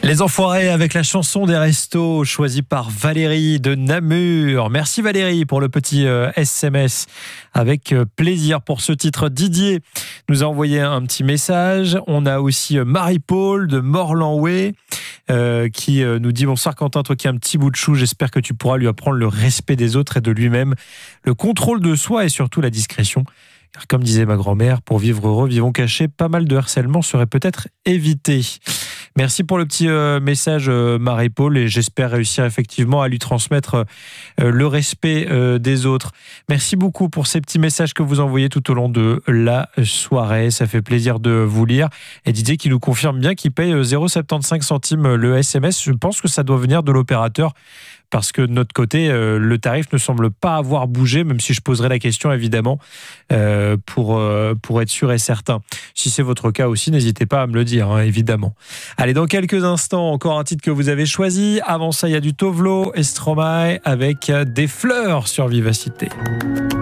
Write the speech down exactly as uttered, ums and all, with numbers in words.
Les Enfoirés avec la chanson des restos choisie par Valérie de Namur. Merci Valérie pour le petit euh, S M S avec euh, plaisir pour ce titre. Didier nous a envoyé un petit message. On a aussi euh, Marie-Paul de Morlanoué euh, qui euh, nous dit: bonsoir Quentin, toi qui as un petit bout de chou, j'espère que tu pourras lui apprendre le respect des autres et de lui-même, le contrôle de soi et surtout la discrétion. Car comme disait ma grand-mère, pour vivre heureux, vivons cachés, pas mal de harcèlement serait peut-être évité. Merci pour le petit euh, message euh, Marie-Paul, et j'espère réussir effectivement à lui transmettre euh, le respect euh, des autres. Merci beaucoup pour ces petits messages que vous envoyez tout au long de la soirée, ça fait plaisir de vous lire. Et Didier qui nous confirme bien qu'il paye zéro virgule soixante-quinze centimes le S M S, je pense que ça doit venir de l'opérateur, parce que de notre côté, euh, le tarif ne semble pas avoir bougé, même si je poserai la question évidemment euh, pour, euh, pour être sûr et certain. Si c'est votre cas aussi, n'hésitez pas à me le dire, hein, évidemment. Allez, dans quelques instants, encore un titre que vous avez choisi. Avant ça, il y a du Tovlo et Stromae avec des fleurs sur Vivacité.